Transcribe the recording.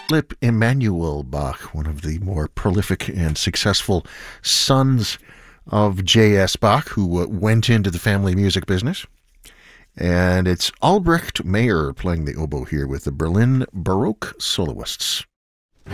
Philipp Emanuel Bach, one of the more prolific and successful sons of J.S. Bach, who went into the family music business. And it's Albrecht Meyer playing the oboe here with the Berlin Baroque Soloists.